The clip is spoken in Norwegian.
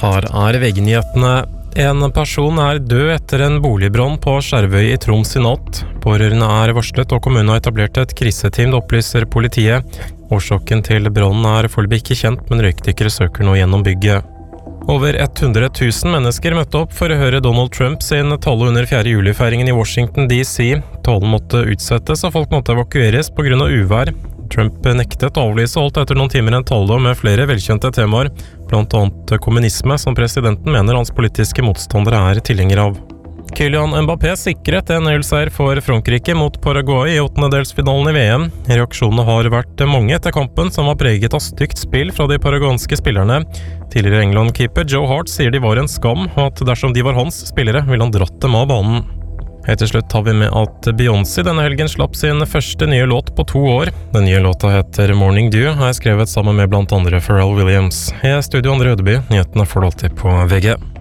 Her VG-nyhetene. En person død etter en boligbrann på Skjervøy i Troms I natt. Pårørende varslet, og kommunen har etablert et kriseteam, det opplyser politiet. Årsaken til brannen foreløpig ikke kjent, men røykdykkere søker nå gjennom bygget. Over 100 000 mennesker møtte opp for å høre Donald Trump sin tale under 4. juli-feiringen I Washington DC. Talen måtte utsettes, og folk måtte evakueres på grunn av uvær. Trump nektet å avlyse og holdt etter noen timer en tale med flere velkjente temaer, blant annet kommunisme, som presidenten mener hans politiske motstandere tilhenger av. Kylian Mbappé sikret en seier for Frankrike mot Paraguay I åttendedelsfinalen I VM. Reaksjonene har vært mange etter kampen, som var preget av stygt spill fra de paraguanske spillerne. Tidligere England-keeper Joe Hart sier de var en skam, og at dersom de var hans spillere, ville han dratt dem av banen. Helt til slutt har vi med at Beyoncé denne helgen slapp sin første nye låt på 2 år. Den nye låta heter Morning Dew, og skrevet sammen med blant andre Pharrell Williams. I studio Andre Ødeby, nyhetene får du alltid på VG.